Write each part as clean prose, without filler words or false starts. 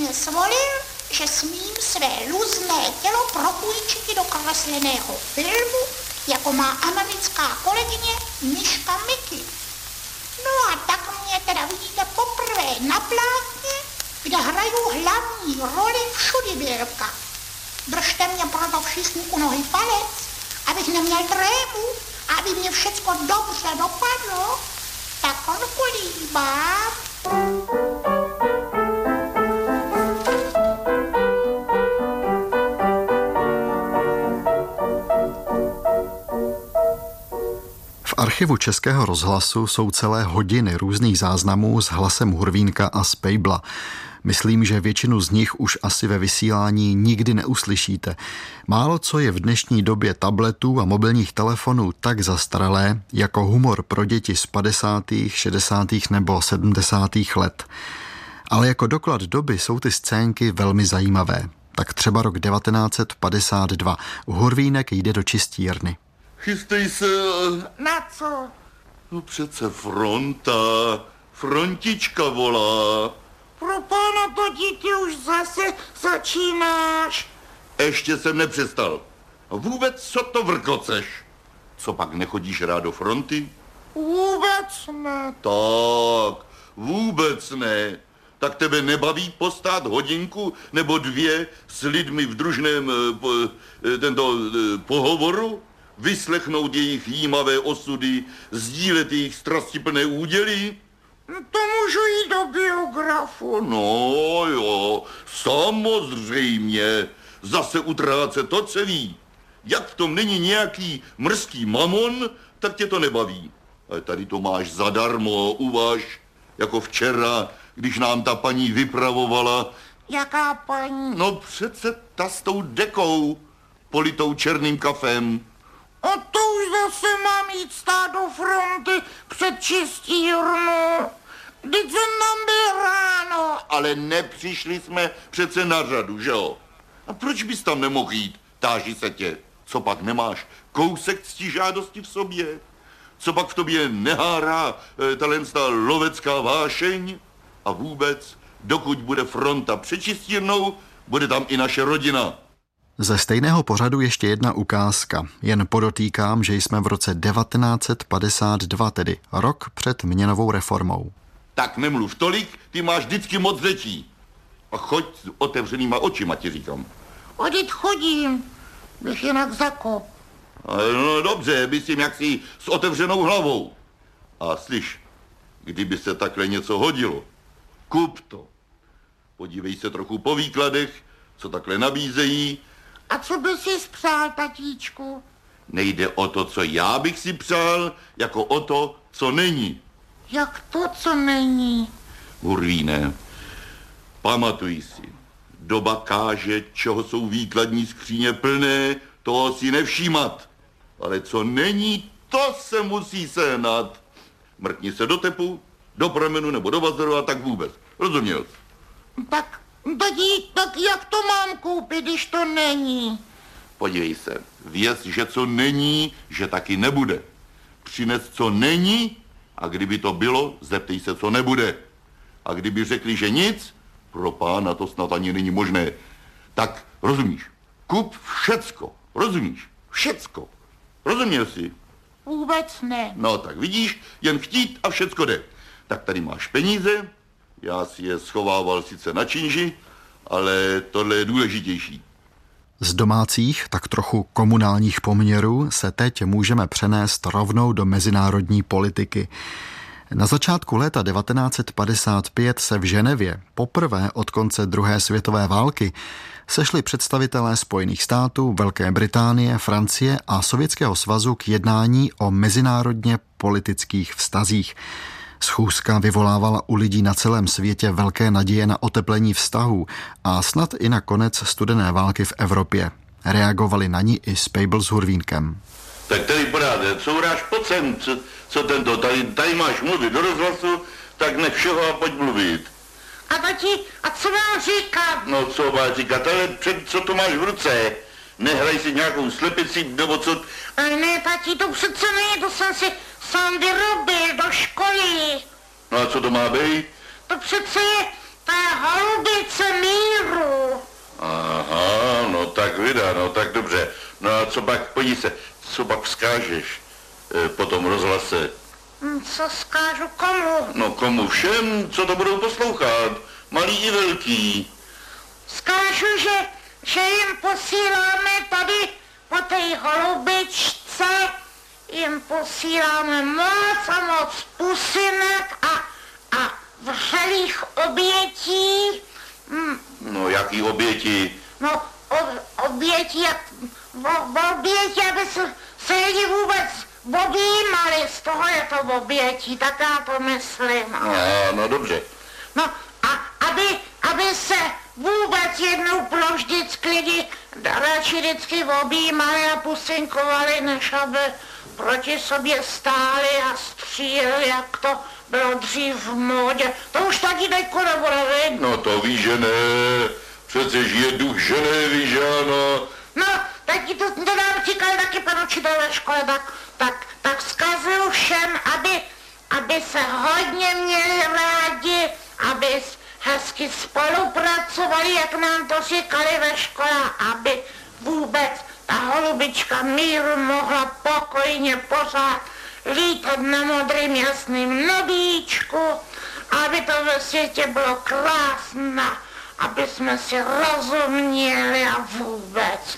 konečně svolil, že smím své luzné tělo propůjčit do kresleného filmu, jako má americká kolegyně Miška Miky. No a tak mě teda vidíte poprvé na plátně, kde hraju hlavní roli Všudivělka. Držte mě proto všichni u nohy palec, abych neměl trému, aby mě všecko dobře dopadlo, tak on kolíbám. V archivu Českého rozhlasu jsou celé hodiny různých záznamů s hlasem Hurvínka a Spejbla. Myslím, že většinu z nich už asi ve vysílání nikdy neuslyšíte. Málo co je v dnešní době tabletů a mobilních telefonů tak zastaralé, jako humor pro děti z 50., 60. nebo 70. let. Ale jako doklad doby jsou ty scénky velmi zajímavé. Tak třeba rok 1952. Hurvínek jde do čistírny. Chystej se... Na co? No přece fronta. Frontička volá. Pro pána to díky už zase začínáš. Ještě jsem nepřestal. Vůbec co to vrkoceš? Co pak nechodíš rád do fronty? Vůbec ne. Tak, vůbec ne. Tak tebe nebaví postát hodinku nebo dvě s lidmi v družném pohovoru? Vyslechnout jejich jímavé osudy, sdílet jejich strastiplné úděly? To můžu jít do biografu. No jo, samozřejmě. Zase utrácet to, co ví. Jak v tom není nějaký mrzký mamon, tak tě to nebaví. Ale tady to máš zadarmo, uvaž, jako včera, když nám ta paní vypravovala. Jaká paní? No přece ta s tou dekou, politou černým kafem. A to už zase mám jít stát do fronty před čistírnu. Vždyť jsem tam byl ráno. Ale nepřišli jsme přece na řadu, že jo? A proč bys tam nemohl jít? Táží se tě. Co pak nemáš? Kousek ctižádosti v sobě? Co pak v tobě nehárá ta lovecká vášeň? A vůbec, dokud bude fronta před čistírnou, bude tam i naše rodina. Ze stejného pořadu ještě jedna ukázka. Jen podotýkám, že jsme v roce 1952, tedy rok před měnovou reformou. Tak nemluv tolik, ty máš vždycky moc řečí. A choď s otevřenýma očima, ti říkám. Odjít chodím, bych jinak zakop. No dobře, myslím jaksi s otevřenou hlavou. A slyš, kdyby se takhle něco hodilo, kup to. Podívej se trochu po výkladech, co takhle nabízejí. A co by si spřál, tatíčku? Nejde o to, co já bych si přál, jako o to, co není. Jak to, co není? Hurvíne, pamatuj si, doba káže, čeho jsou výkladní skříně plné, toho si nevšímat. Ale co není, to se musí sehnat. Mrkni se do tepu, do pramenu nebo do vazoru a tak vůbec. Rozuměl jsi? Tak jak to mám koupit, když to není? Podívej se, věz, že co není, že taky nebude. Přines, co není, a kdyby to bylo, zeptej se, co nebude. A kdyby řekli, že nic, pro pána to snad ani není možné. Tak rozumíš, kup všecko, rozumíš, všecko. Rozuměl jsi? Vůbec ne. No tak vidíš, jen chtít a všecko jde. Tak tady máš peníze, já si je schovával sice na činži, ale tohle je důležitější. Z domácích, tak trochu komunálních poměrů se teď můžeme přenést rovnou do mezinárodní politiky. Na začátku léta 1955 se v Ženevě poprvé od konce druhé světové války sešli představitelé Spojených států, Velké Británie, Francie a Sovětského svazu k jednání o mezinárodně politických vztazích. Schůzka vyvolávala u lidí na celém světě velké naděje na oteplení vztahů a snad i na konec studené války v Evropě. Reagovali na ní i Spejbl s Hurvínkem. Tak tady poráde, couráš pod sem, co tento, tady máš mluvit do rozhlasu, tak nech všeho a pojď mluvit. A tati, a co mám říkat? No co máš říkat, ale co to máš v ruce? Nehraj si nějakou slepici, nebo co? Ale ne, tati, to přece ne, to jsem si sám vyrobil do školy. No a co to má být? To přece je ta holubice co pak, podívej se, co pak vzkážeš po tom rozhlase? Co zkážu komu? No komu? Všem, co to budou poslouchat. Malý i velký. Zkážu, že jim posíláme tady po té holubičce, jim posíláme moc a moc pusinek a vřelých obětí. No, jaký oběti? No, oběti, aby se lidi vůbec objímali, z toho je to obětí, tak já to myslím. No dobře. No a aby se vůbec jednou pro vždycky lidi radši vždycky objímali a pusinkovali, než aby proti sobě stáli a stříleli, jak to bylo dřív v módě. To už taky teďko nebude, viď? No to víš, že ne. Přece žije duch Ženevy, že ano? No, taky to nám říkali taky pan učitel ve škole, tak vzkazuju všem, aby se hodně měli rádi, aby hezky spolupracovali, jak nám to říkali ve škole, aby vůbec ta holubička míru mohla pokojně pořád lítat na modrým jasným nebíčku, aby to ve světě bylo krásné, aby jsme si rozuměli a vůbec.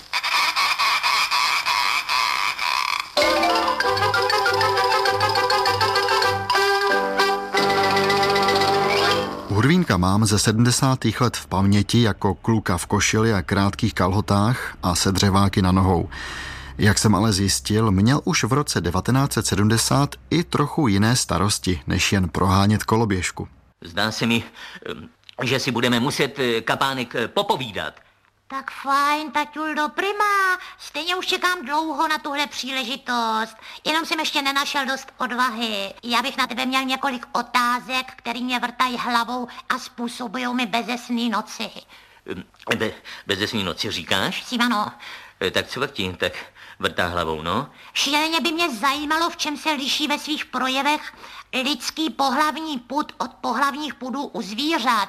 Hurvínka mám ze 70. let v paměti jako kluka v košili a krátkých kalhotách a se dřeváky na nohou. Jak jsem ale zjistil, měl už v roce 1970 i trochu jiné starosti, než jen prohánět koloběžku. Zdá se mi, že si budeme muset, Kapánek, popovídat. Tak fajn, taťuldo, prima. Stejně už čekám dlouho na tuhle příležitost. Jenom jsem ještě nenašel dost odvahy. Já bych na tebe měl několik otázek, které mě vrtají hlavou a způsobují mi bezesný noci. Bezesný noci říkáš? Simano. Tak co ti tak vrtá hlavou, no? Šíleně by mě zajímalo, v čem se liší ve svých projevech lidský pohlavní pud od pohlavních pudů u zvířat.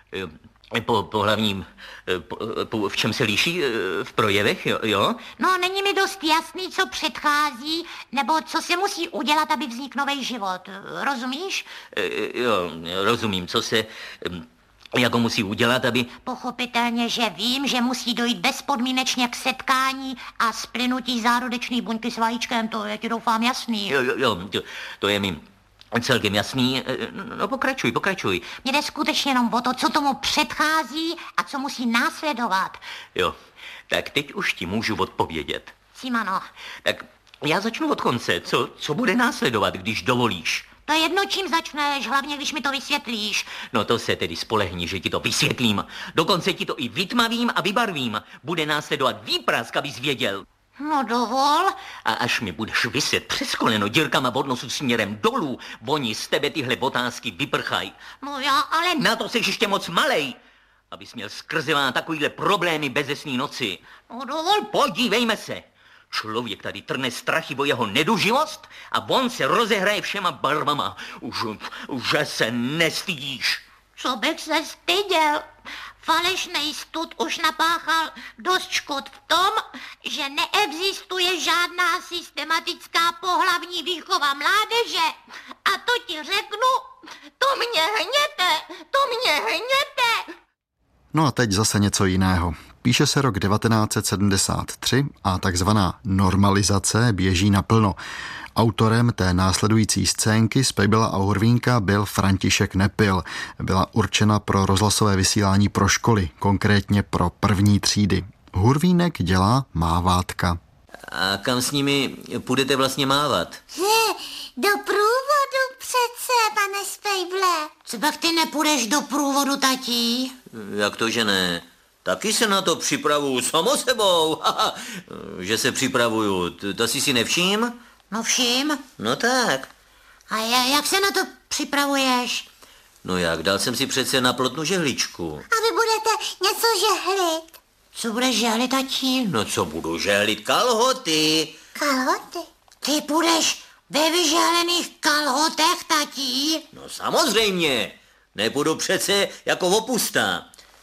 V čem se liší v projevech, jo? No, není mi dost jasný, co předchází, nebo co se musí udělat, aby vznikl nový život. Rozumíš? Jo, rozumím, co se jako musí udělat, aby... Pochopitelně, že vím, že musí dojít bezpodmínečně k setkání a splynutí zárodečné buňky s vajíčkem, to je ti doufám jasný. Jo, to je mi celkem jasný. No pokračuj. Mně jde skutečně jenom o to, co tomu předchází a co musí následovat. Jo, tak teď už ti můžu odpovědět. Simano. Tak já začnu od konce. Co bude následovat, když dovolíš? To je jedno, čím začneš, hlavně když mi to vysvětlíš. No to se tedy spolehni, že ti to vysvětlím. Dokonce ti to i vytmavím a vybarvím. Bude následovat výprask, abys věděl. No dovol. A až mi budeš viset přes koleno dírkama od nosu směrem dolů, oni z tebe tyhle otázky vyprchají. No já ale... Na to jsi ještě moc malej, abys měl skrzevá takovýhle problémy bezesný noci. No dovol. Podívejme se. Člověk tady trne strachy o jeho neduživost a on se rozehraje všema barvama. Už se nestydíš. Co bych se styděl? Falešnej stud už napáchal dost škod v tom, že neexistuje žádná systematická pohlavní výchova mládeže. A to ti řeknu, to mě hněte. No a teď zase něco jiného. Píše se rok 1973 a takzvaná normalizace běží naplno. Autorem té následující scénky z Pejbila a Hurvínka byl František Nepil. Byla určena pro rozhlasové vysílání pro školy, konkrétně pro 1. třídy. Hurvínek dělá mávátka. A kam s nimi půjdete vlastně mávat? Do průvodu přece, pane Spejble. Co pak ty nepůjdeš do průvodu, tatí? Jak to, že ne? Taky se na to připravuju samo sebou. Že se připravuju, to jsi si nevšim? No všim. No tak. A jak se na to připravuješ? No jak, dal jsem si přece na plotnu žehličku. A vy budete něco žehlit. Co budeš žehlit, tatí? No co budu žehlit? Kalhoty. Kalhoty? Ty budeš ve vyžehlených kalhotech, tatí? No samozřejmě. Nepůjdu přece jako opusta.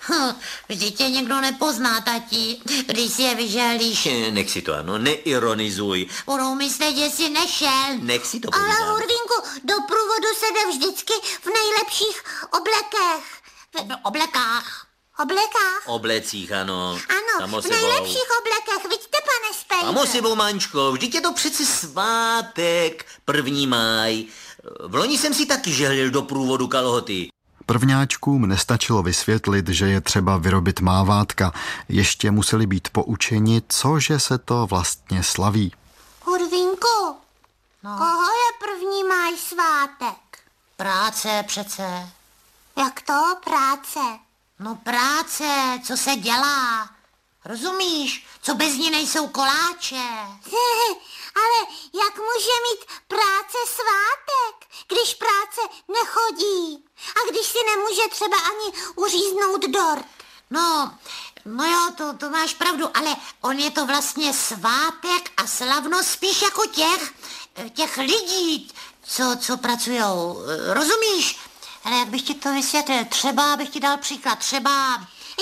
Vždyť tě někdo nepozná, tati, když si je vyžehlíš. Nech si to, ano, neironizuj. Budou myslet, že jsi nešel. Nech si to Ale povídám. Hurvínku, do průvodu se jde vždycky v nejlepších oblekech. Oblekách. Oblecích, ano. Ano, Samo v sebou. nejlepších oblekech, vidíte, pane Spejde. Samo sebou, Mančko, vždyť je to přeci svátek, 1. máj. V loni jsem si taky žehlil do průvodu kalhoty. Prvňáčkům nestačilo vysvětlit, že je třeba vyrobit mávátka. Ještě museli být poučeni, cože se to vlastně slaví. Hurvínku, koho je 1. máj svátek? Práce přece. Jak to práce? No práce, co se dělá. Rozumíš, co bez ní nejsou koláče. Ale jak může mít práce svátek, když práce nechodí? A když si nemůže třeba ani uříznout dort? No jo, to máš pravdu, ale on je to vlastně svátek a slavnost spíš jako těch lidí, co pracujou. Rozumíš? Ale jak bych ti to vysvětlil, třeba bych ti dal příklad, třeba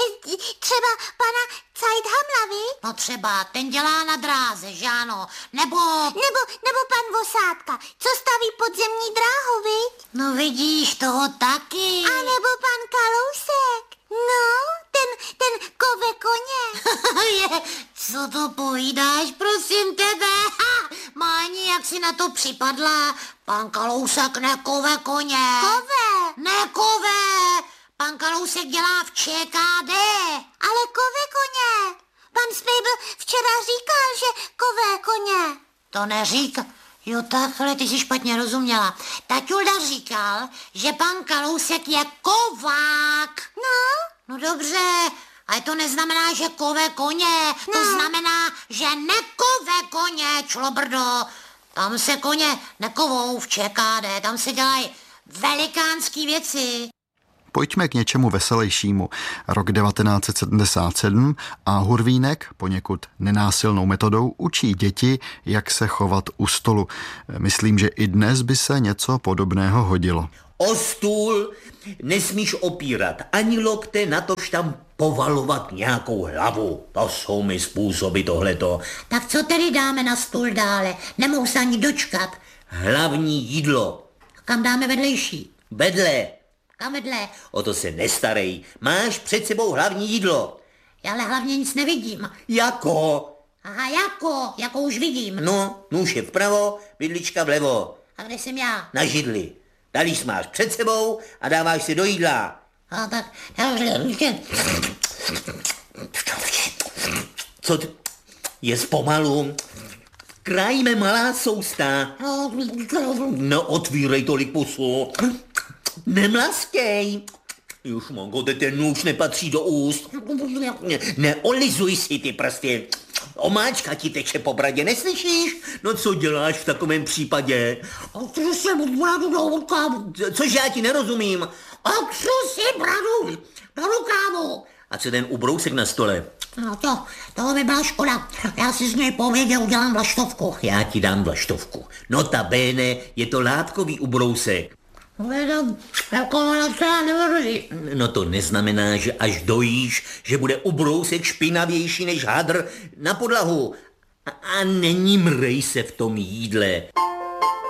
pana Zeithamla, no třeba, ten dělá na dráze, že ano, nebo pan Vosádka, co staví podzemní dráhu, viď? No vidíš, toho taky. A nebo pan Kalousek, no, ten kove koně. Co to povídáš, prosím tebe? Máni, jak si na to připadla, pan Kalousek nekove koně. Kove? Nekove. Pan Kalousek dělá v ČKD. Ale kove koně. Pan Spejbl včera říkal, že kove koně. To neříkal. Jo, takhle, ty jsi špatně rozuměla. Taťulda říkal, že pan Kalousek je kovák. No dobře, ale to neznamená, že kove koně. No. To znamená, že nekove koně, člobrdo. Tam se koně nekovou v ČKD, tam se dělají velikánský věci. Pojďme k něčemu veselějšímu. Rok 1977 a Hurvínek poněkud nenásilnou metodou učí děti, jak se chovat u stolu. Myslím, že i dnes by se něco podobného hodilo. O stůl nesmíš opírat ani lokte, natož tam povalovat nějakou hlavu. To jsou mi způsoby tohleto. Tak co tedy dáme na stůl dále? Nemohu se ani dočkat. Hlavní jídlo. Kam dáme vedlejší? Vedle. Kam vedle? O to se nestarej. Máš před sebou hlavní jídlo. Já ale hlavně nic nevidím. Jako? Aha, jako už vidím. No, nůž je vpravo, vidlička vlevo. A kde jsem já? Na židli. Talíř máš před sebou a dáváš si do jídla. A tak... Co ty? Je zpomalu. Krájíme malá sousta. No, otvírej tolik pusu. Nemlastěj. Už mongo, ten nůž nepatří do úst. Neolizuj si ty prsty. Omáčka ti teče po bradě, neslyšíš? No co děláš v takovém případě? Což já ti nerozumím. Otřu si bradu do rukávu. A co ten ubrousek na stole? No toho by byla škoda. Já si z něj pověděl, udělám vlaštovku. Já ti dám vlaštovku. Notabene je to látkový ubrousek. No to neznamená, že až dojíš, že bude ubrousek špinavější než hadr na podlahu. A není mrej se v tom jídle.